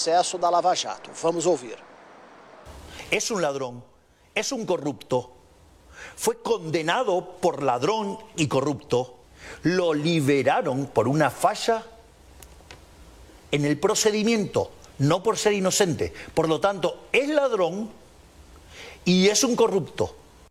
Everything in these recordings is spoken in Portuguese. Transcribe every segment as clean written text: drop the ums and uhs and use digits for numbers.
processo da Lava Jato. Vamos ouvir. É um ladrão, é um corrupto. Foi condenado por ladrão e corrupto. Lo liberaron por una falla en el procedimiento, no por ser inocente. Por lo tanto, es ladrón y es un corrupto.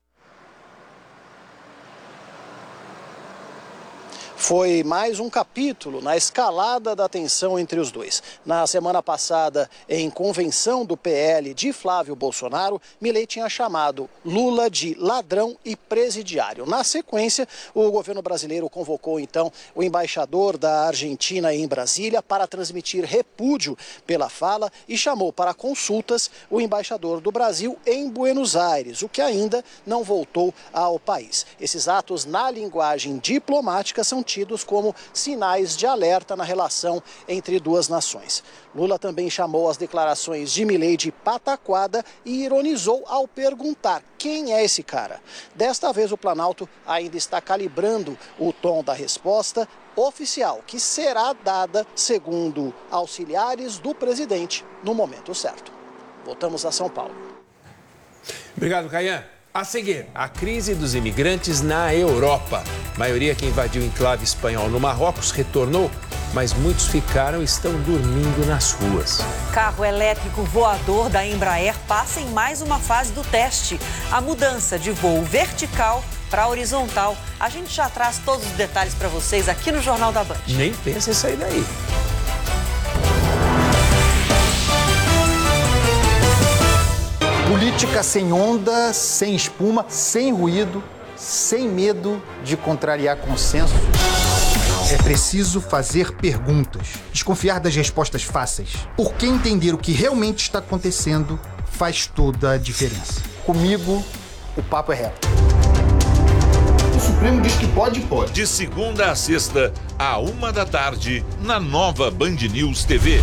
Foi mais um capítulo na escalada da tensão entre os dois. Na semana passada, em convenção do PL de Flávio Bolsonaro, Milei tinha chamado Lula de ladrão e presidiário. Na sequência, o governo brasileiro convocou, então, o embaixador da Argentina em Brasília para transmitir repúdio pela fala e chamou para consultas o embaixador do Brasil em Buenos Aires, o que ainda não voltou ao país. Esses atos, na linguagem diplomática, são tidos como sinais de alerta na relação entre duas nações. Lula também chamou as declarações de Milei de pataquada e ironizou ao perguntar quem é esse cara. Desta vez o Planalto ainda está calibrando o tom da resposta oficial, que será dada, segundo auxiliares do presidente, no momento certo. Voltamos a São Paulo. Obrigado, Caian. A seguir, a crise dos imigrantes na Europa. A maioria que invadiu o enclave espanhol no Marrocos retornou, mas muitos ficaram e estão dormindo nas ruas. Carro elétrico voador da Embraer passa em mais uma fase do teste. A mudança de voo vertical para horizontal. A gente já traz todos os detalhes para vocês aqui no Jornal da Band. Nem pensa em sair daí. Política sem onda, sem espuma, sem ruído, sem medo de contrariar consenso. É preciso fazer perguntas, desconfiar das respostas fáceis, porque entender o que realmente está acontecendo faz toda a diferença. Comigo, o papo é reto. O Supremo diz que pode. De segunda a sexta, à 13h, na nova Band News TV.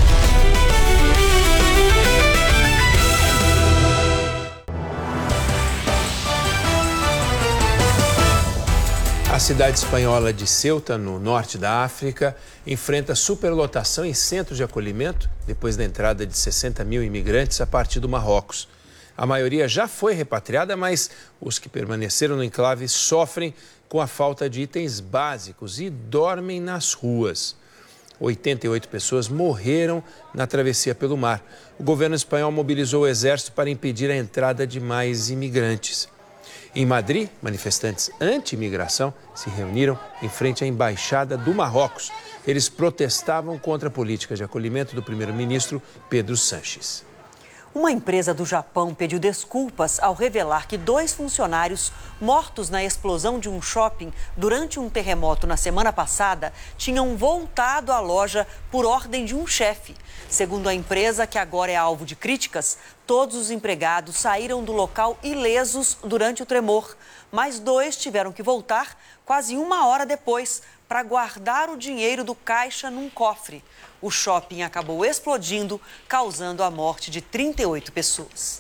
A cidade espanhola de Ceuta, no norte da África, enfrenta superlotação em centros de acolhimento depois da entrada de 60 mil imigrantes a partir do Marrocos. A maioria já foi repatriada, mas os que permaneceram no enclave sofrem com a falta de itens básicos e dormem nas ruas. 88 pessoas morreram na travessia pelo mar. O governo espanhol mobilizou o exército para impedir a entrada de mais imigrantes. Em Madrid, manifestantes anti-imigração se reuniram em frente à embaixada do Marrocos. Eles protestavam contra a política de acolhimento do primeiro-ministro Pedro Sánchez. Uma empresa do Japão pediu desculpas ao revelar que 2 funcionários mortos na explosão de um shopping durante um terremoto na semana passada tinham voltado à loja por ordem de um chefe. Segundo a empresa, que agora é alvo de críticas, todos os empregados saíram do local ilesos durante o tremor, mas 2 tiveram que voltar quase 1 hora depois para guardar o dinheiro do caixa num cofre. O shopping acabou explodindo, causando a morte de 38 pessoas.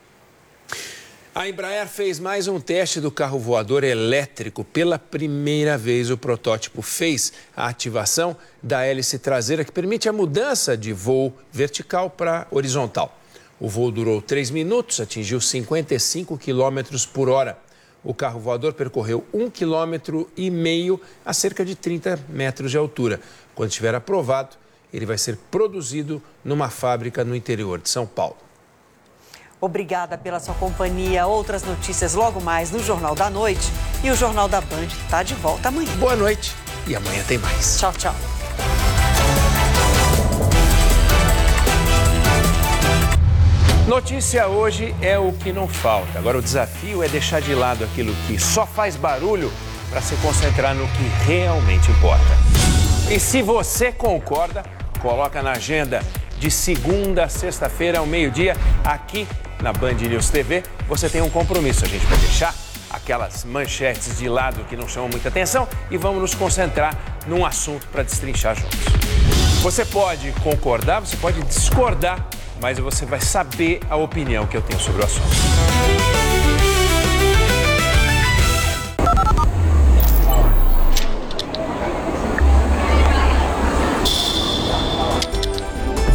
A Embraer fez mais um teste do carro voador elétrico. Pela primeira vez, o protótipo fez a ativação da hélice traseira, que permite a mudança de voo vertical para horizontal. O voo durou 3 minutos, atingiu 55 km por hora. O carro voador percorreu 1,5 km a cerca de 30 metros de altura. Quando estiver aprovado, ele vai ser produzido numa fábrica no interior de São Paulo. Obrigada pela sua companhia. Outras notícias logo mais no Jornal da Noite. E o Jornal da Band está de volta amanhã. Boa noite e amanhã tem mais. Tchau, tchau. Notícia hoje é o que não falta. Agora o desafio é deixar de lado aquilo que só faz barulho para se concentrar no que realmente importa. E se você concorda, coloca na agenda de segunda a sexta-feira ao meio-dia, aqui na Band News TV. Você tem um compromisso, a gente vai deixar aquelas manchetes de lado que não chamam muita atenção e vamos nos concentrar num assunto para destrinchar juntos. Você pode concordar, você pode discordar, mas você vai saber a opinião que eu tenho sobre o assunto.